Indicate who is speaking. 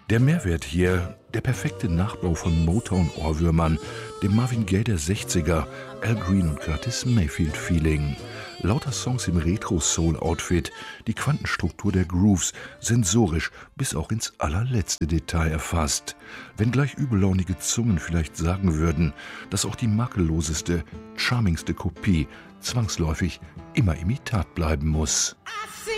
Speaker 1: Der Mehrwert hier, der perfekte Nachbau von Motown-Ohrwürmern, dem Marvin Gaye der 60er, Al Green und Curtis Mayfield-Feeling. Lauter Songs im Retro-Soul-Outfit, die Quantenstruktur der Grooves, sensorisch bis auch ins allerletzte Detail erfasst. Wenngleich übellaunige Zungen vielleicht sagen würden, dass auch die makelloseste, charmingste Kopie zwangsläufig immer Imitat bleiben muss.